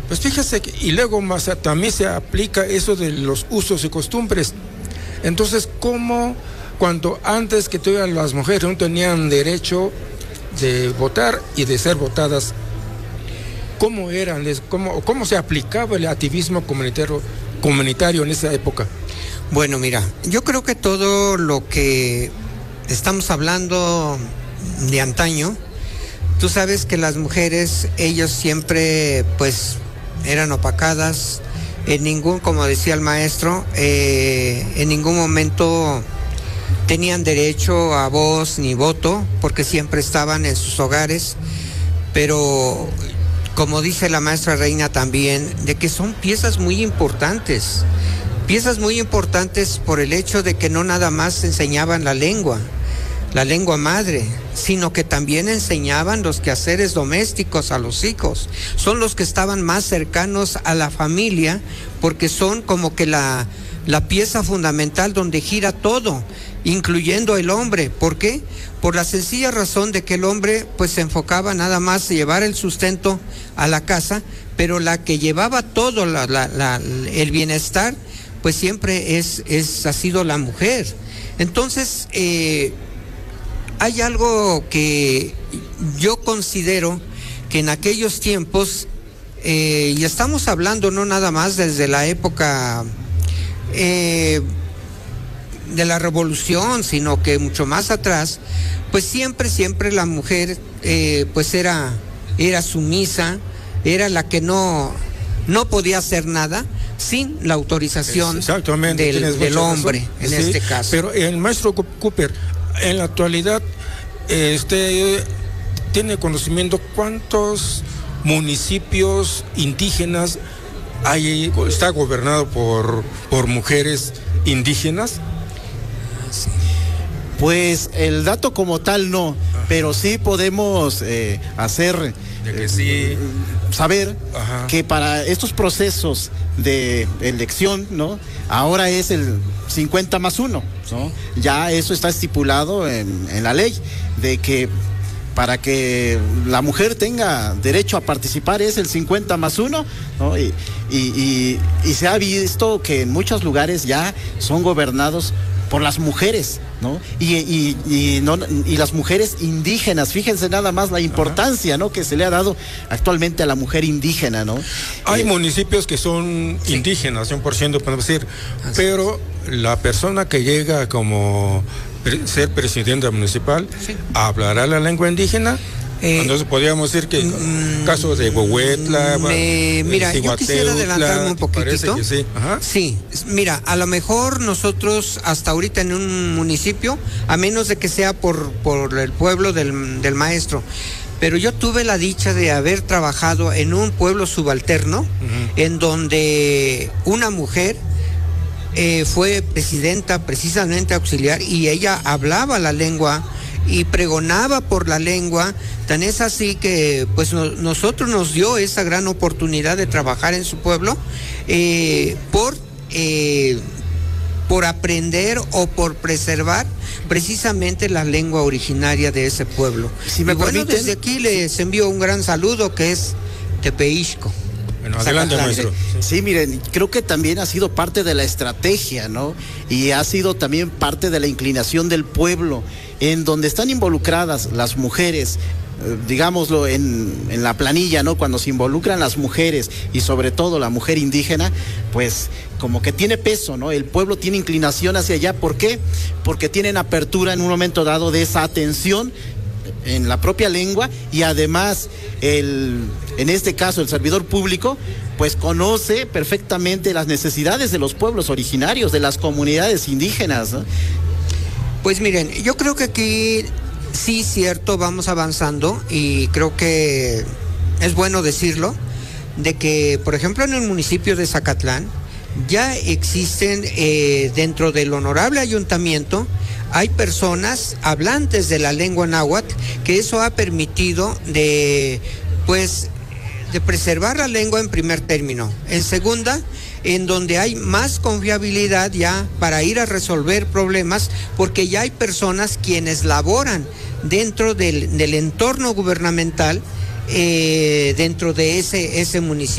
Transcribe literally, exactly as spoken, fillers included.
Pues fíjese que, y luego más también se aplica eso de los usos y costumbres. Entonces, ¿cómo cuando antes que todavía las mujeres no tenían derecho de votar y de ser votadas, cómo eran, cómo, cómo se aplicaba el activismo comunitario, comunitario en esa época? Bueno, mira, yo creo que todo lo que estamos hablando de antaño, tú sabes que las mujeres, ellas siempre pues eran opacadas, en ningún, como decía el maestro, eh, en ningún momento tenían derecho a voz ni voto, porque siempre estaban en sus hogares, pero como dice la maestra Reina también, de que son piezas muy importantes, piezas muy importantes por el hecho de que no nada más enseñaban la lengua, la lengua madre, sino que también enseñaban los quehaceres domésticos a los hijos. Son los que estaban más cercanos a la familia, porque son como que la, la pieza fundamental donde gira todo, incluyendo el hombre. ¿Por qué? Por la sencilla razón de que el hombre pues se enfocaba nada más a llevar el sustento a la casa, pero la que llevaba todo la, la, la, el bienestar, pues siempre es, es, ha sido la mujer. Entonces, eh, hay algo que yo considero que en aquellos tiempos, eh, y estamos hablando no nada más desde la época eh, de la revolución, sino que mucho más atrás, pues siempre, siempre la mujer eh, pues era, era sumisa, era la que no, no podía hacer nada sin la autorización del, del hombre, razón, en sí, este caso. Pero el maestro Cooper, en la actualidad, este tiene conocimiento cuántos municipios indígenas hay, está gobernado por, por mujeres indígenas. Sí. Pues el dato como tal no, pero sí podemos eh, hacer de que sí. eh, saber Ajá. que para estos procesos de elección, ¿no? Ahora es el cincuenta más uno, ¿no? Ya eso está estipulado en, en la ley, de que para que la mujer tenga derecho a participar es el cincuenta más uno, ¿no? Y, y, y, y se ha visto que en muchos lugares ya son gobernados por las mujeres, ¿no? Y, y, y, no, y las mujeres indígenas, fíjense nada más la importancia, ¿no? Que se le ha dado actualmente a la mujer indígena, ¿no? Hay eh, municipios que son sí. indígenas, cien por ciento podemos decir, Así. pero la persona que llega como pre- ser presidenta municipal, sí. ¿hablará la lengua indígena? Eh, Entonces podríamos decir que mm, caso de Huehuetla, me, mira, yo quisiera adelantarme un poquitito. Que sí. Ajá. sí, mira, a lo mejor nosotros hasta ahorita en un municipio, a menos de que sea por, por el pueblo del, del maestro, pero yo tuve la dicha de haber trabajado en un pueblo subalterno, uh-huh. en donde una mujer eh, fue presidenta, precisamente auxiliar, y ella hablaba la lengua y pregonaba por la lengua. Tan es así que pues no, nosotros nos dio esa gran oportunidad de trabajar en su pueblo eh, por eh, por aprender o por preservar precisamente la lengua originaria de ese pueblo. Si me y bueno, permiten, desde aquí les envío un gran saludo, que es Tepeixco. Bueno, adelante, maestro. Sí. sí, miren, creo que también ha sido parte de la estrategia, ¿no? Y ha sido también parte de la inclinación del pueblo, en donde están involucradas las mujeres, eh, digámoslo en, en la planilla, ¿no? Cuando se involucran las mujeres y sobre todo la mujer indígena, pues como que tiene peso, ¿no? El pueblo tiene inclinación hacia allá. ¿Por qué? Porque tienen apertura en un momento dado de esa atención en la propia lengua, y además el, en este caso el servidor público pues conoce perfectamente las necesidades de los pueblos originarios, de las comunidades indígenas, ¿no? Pues miren, yo creo que aquí sí, cierto, vamos avanzando, y creo que es bueno decirlo, de que por ejemplo en el municipio de Zacatlán ya existen eh, dentro del honorable ayuntamiento, hay personas hablantes de la lengua náhuatl, que eso ha permitido de, pues, de preservar la lengua en primer término. En segunda, en donde hay más confiabilidad ya para ir a resolver problemas, porque ya hay personas quienes laboran dentro del, del entorno gubernamental, eh, dentro de ese, ese municipio.